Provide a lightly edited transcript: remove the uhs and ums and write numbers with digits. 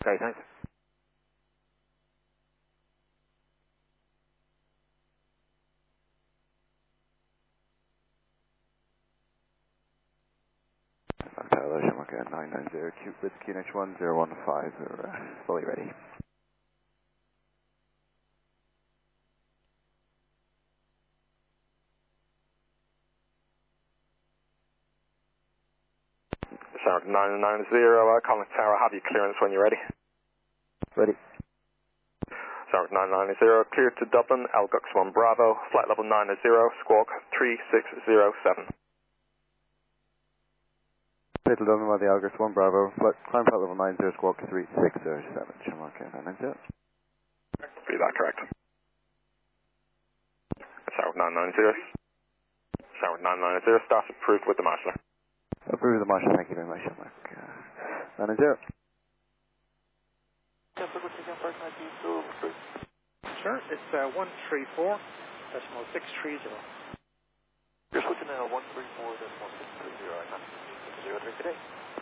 Okay, thanks. Hello, Shamrock 990 with QNH 1015, we're fully ready. Shamrock 990, Collins Tower, have you clearance when you're ready? Ready. Shamrock 990, cleared to Dublin, Elgux 1 Bravo, flight level 980, squawk 3607. Clear to Dublin by the Elgux 1 Bravo, climb flight level 90, squawk 3607, Shamrock 990. Be that correct. Shamrock 990. Shamrock 990, status approved with the marshaller. Approved with the marshal, thank you very much, Shamrock 990. Sure, it's 134.630. You're switching now 134.630, I have 03 today.